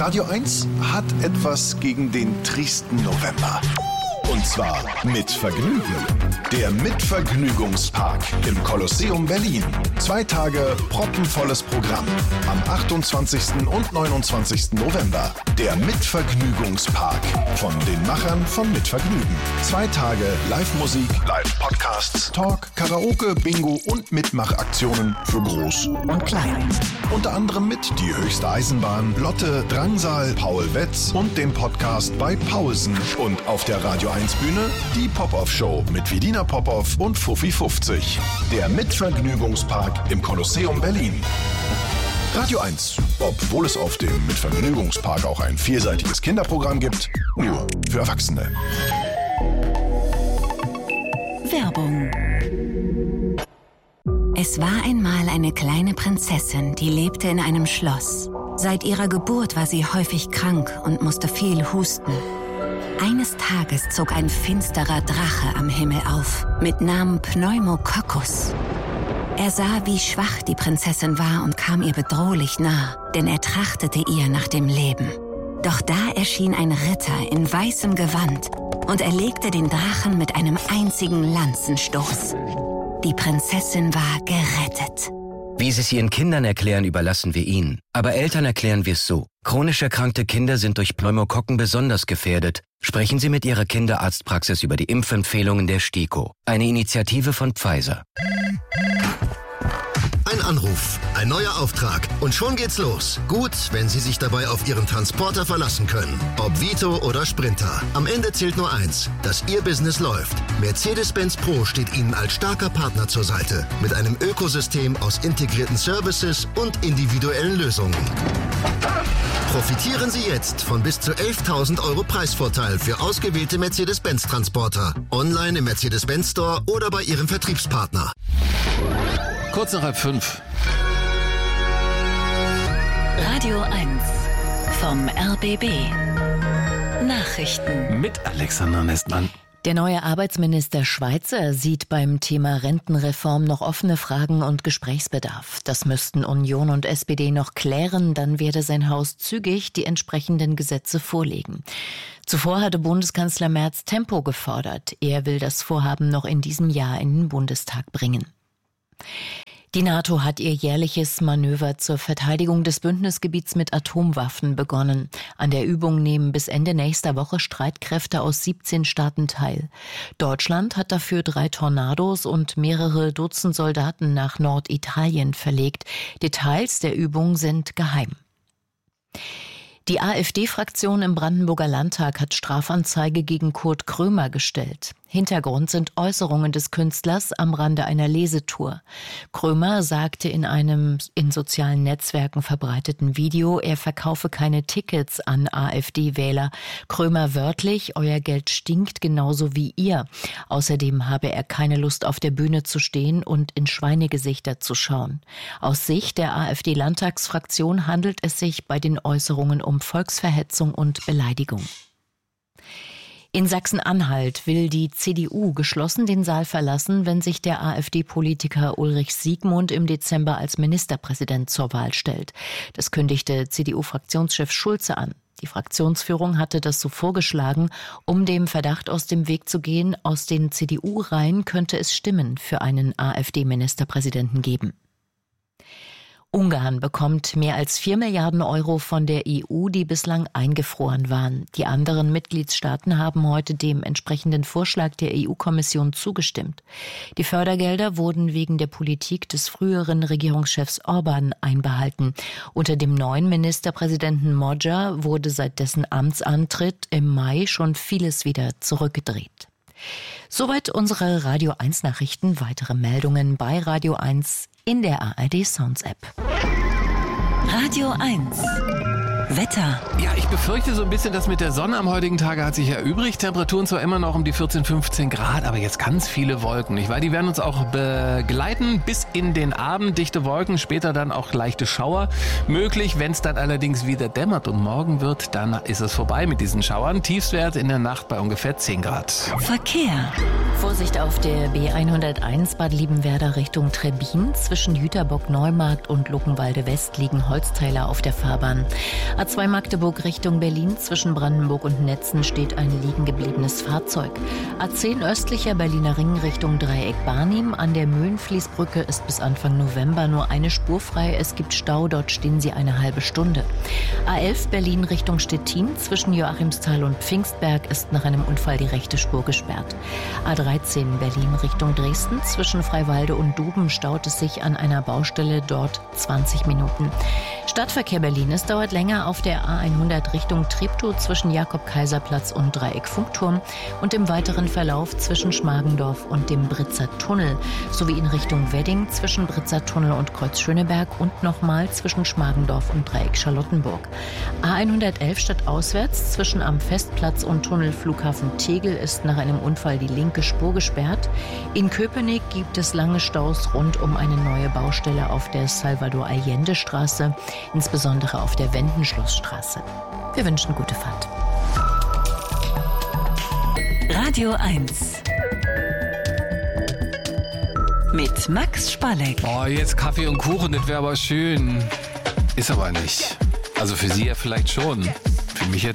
Radio 1 hat etwas gegen den tristen November. Und zwar mit Vergnügen. Der Mitvergnügungspark im Kolosseum Berlin. 2 Tage proppenvolles Programm. Am 28. und 29. November. Der Mitvergnügungspark von den Machern von Mitvergnügen. 2 Tage Live-Musik, Live-Podcasts, Talk, Karaoke, Bingo und Mitmachaktionen für Groß und Klein. Unter anderem mit Die höchste Eisenbahn, Lotte, Drangsal, Paul Wetz und dem Podcast bei Pausen. Und auf der Radio 1 Bühne die Pop-Off-Show mit Vedina Popov und Fuffi 50. Der Mitvergnügungspark im Kolosseum Berlin. Radio 1, obwohl es auf dem Mitvergnügungspark auch ein vielseitiges Kinderprogramm gibt, nur für Erwachsene. Werbung. Es war einmal eine kleine Prinzessin, die lebte in einem Schloss. Seit ihrer Geburt war sie häufig krank und musste viel husten. Eines Tages zog ein finsterer Drache am Himmel auf, mit Namen Pneumococcus. Er sah, wie schwach die Prinzessin war und kam ihr bedrohlich nah, denn er trachtete ihr nach dem Leben. Doch da erschien ein Ritter in weißem Gewand und erlegte den Drachen mit einem einzigen Lanzenstoß. Die Prinzessin war gerettet. Wie Sie es Ihren Kindern erklären, überlassen wir Ihnen. Aber Eltern erklären wir es so. Chronisch erkrankte Kinder sind durch Pneumokokken besonders gefährdet. Sprechen Sie mit Ihrer Kinderarztpraxis über die Impfempfehlungen der STIKO. Eine Initiative von Pfizer. Ein Anruf, ein neuer Auftrag und schon geht's los. Gut, wenn Sie sich dabei auf Ihren Transporter verlassen können. Ob Vito oder Sprinter. Am Ende zählt nur eins, dass Ihr Business läuft. Mercedes-Benz Pro steht Ihnen als starker Partner zur Seite. Mit einem Ökosystem aus integrierten Services und individuellen Lösungen. Profitieren Sie jetzt von bis zu 11.000 € Preisvorteil für ausgewählte Mercedes-Benz-Transporter. Online im Mercedes-Benz Store oder bei Ihrem Vertriebspartner. Kurz nach 5:30. Radio 1 vom RBB. Nachrichten. Mit Alexander Nestmann. Der neue Arbeitsminister Schweizer sieht beim Thema Rentenreform noch offene Fragen und Gesprächsbedarf. Das müssten Union und SPD noch klären, dann werde sein Haus zügig die entsprechenden Gesetze vorlegen. Zuvor hatte Bundeskanzler Merz Tempo gefordert. Er will das Vorhaben noch in diesem Jahr in den Bundestag bringen. Die NATO hat ihr jährliches Manöver zur Verteidigung des Bündnisgebiets mit Atomwaffen begonnen. An der Übung nehmen bis Ende nächster Woche Streitkräfte aus 17 Staaten teil. Deutschland hat dafür 3 Tornados und mehrere Dutzend Soldaten nach Norditalien verlegt. Details der Übung sind geheim. Die AfD-Fraktion im Brandenburger Landtag hat Strafanzeige gegen Kurt Krömer gestellt. Hintergrund sind Äußerungen des Künstlers am Rande einer Lesetour. Krömer sagte in einem in sozialen Netzwerken verbreiteten Video, er verkaufe keine Tickets an AfD-Wähler. Krömer wörtlich, euer Geld stinkt genauso wie ihr. Außerdem habe er keine Lust, auf der Bühne zu stehen und in Schweinegesichter zu schauen. Aus Sicht der AfD-Landtagsfraktion handelt es sich bei den Äußerungen um Volksverhetzung und Beleidigung. In Sachsen-Anhalt will die CDU geschlossen den Saal verlassen, wenn sich der AfD-Politiker Ulrich Siegmund im Dezember als Ministerpräsident zur Wahl stellt. Das kündigte CDU-Fraktionschef Schulze an. Die Fraktionsführung hatte das so vorgeschlagen, um dem Verdacht aus dem Weg zu gehen, aus den CDU-Reihen könnte es Stimmen für einen AfD-Ministerpräsidenten geben. Ungarn bekommt mehr als 4 Milliarden € von der EU, die bislang eingefroren waren. Die anderen Mitgliedstaaten haben heute dem entsprechenden Vorschlag der EU-Kommission zugestimmt. Die Fördergelder wurden wegen der Politik des früheren Regierungschefs Orban einbehalten. Unter dem neuen Ministerpräsidenten Magyar wurde seit dessen Amtsantritt im Mai schon vieles wieder zurückgedreht. Soweit unsere Radio 1 Nachrichten. Weitere Meldungen bei Radio 1 in der ARD Sounds App. Radio 1 Wetter. Ja, ich befürchte so ein bisschen, dass mit der Sonne am heutigen Tage hat sich erübrigt. Temperaturen zwar immer noch um die 14, 15 Grad, aber jetzt ganz viele Wolken, nicht wahr? Die werden uns auch begleiten bis in den Abend. Dichte Wolken, später dann auch leichte Schauer möglich. Wenn es dann allerdings wieder dämmert und morgen wird, dann ist es vorbei mit diesen Schauern. Tiefstwert in der Nacht bei ungefähr 10 Grad. Verkehr. Vorsicht auf der B101 Bad Liebenwerda Richtung Trebbin. Zwischen Jüterbock-Neumarkt und Luckenwalde West liegen Holzteiler auf der Fahrbahn. A2 Magdeburg Richtung Berlin. Zwischen Brandenburg und Netzen steht ein liegen gebliebenes Fahrzeug. A10 östlicher Berliner Ring Richtung Dreieck Barnim. An der Möhlenfließbrücke ist bis Anfang November nur eine Spur frei. Es gibt Stau, dort stehen sie eine halbe Stunde. A11 Berlin Richtung Stettin. Zwischen Joachimsthal und Pfingstberg ist nach einem Unfall die rechte Spur gesperrt. A13 Berlin Richtung Dresden. Zwischen Freiwalde und Duben staut es sich an einer Baustelle, dort 20 Minuten. Stadtverkehr Berlin. Es dauert länger auf der A100 Richtung Treptow zwischen Jakob-Kaiser-Platz und Dreieck Funkturm und im weiteren Verlauf zwischen Schmargendorf und dem Britzer Tunnel sowie in Richtung Wedding zwischen Britzer Tunnel und Kreuz Schöneberg und nochmal zwischen Schmargendorf und Dreieck Charlottenburg. A111 stadtauswärts zwischen am Festplatz und Tunnel Flughafen Tegel ist nach einem Unfall die linke Spur gesperrt. In Köpenick gibt es lange Staus rund um eine neue Baustelle auf der Salvador-Allende-Straße, insbesondere auf der Wendenschlossstraße. Wir wünschen gute Fahrt. Radio 1 mit Max Spalleck. Oh, jetzt Kaffee und Kuchen, das wäre aber schön. Ist aber nicht. Also für Sie ja vielleicht schon. Für mich jetzt